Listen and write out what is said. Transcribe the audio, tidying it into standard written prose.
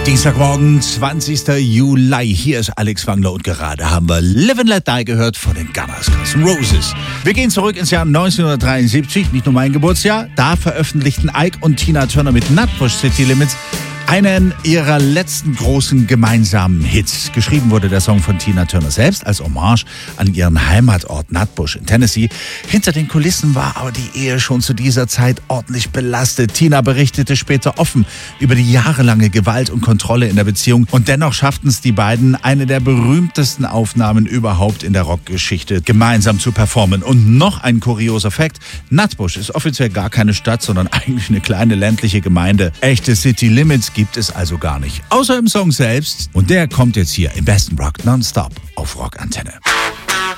Dienstagmorgen, 20. Juli. Hier ist Alex Wangler und gerade haben wir Live and Let Die gehört von den Gunners N' Roses. Wir gehen zurück ins Jahr 1973, nicht nur mein Geburtsjahr. Da veröffentlichten Ike und Tina Turner mit Nutbush City Limits einen ihrer letzten großen gemeinsamen Hits. Geschrieben wurde der Song von Tina Turner selbst als Hommage an ihren Heimatort Nutbush in Tennessee. Hinter den Kulissen war aber die Ehe schon zu dieser Zeit ordentlich belastet. Tina berichtete später offen über die jahrelange Gewalt und Kontrolle in der Beziehung und dennoch schafften es die beiden, eine der berühmtesten Aufnahmen überhaupt in der Rockgeschichte gemeinsam zu performen. Und noch ein kurioser Fakt: Nutbush ist offiziell gar keine Stadt, sondern eigentlich eine kleine ländliche Gemeinde. Echte City Limits gibt es also gar nicht, außer im Song selbst. Und der kommt jetzt hier im besten Rock nonstop auf Rockantenne.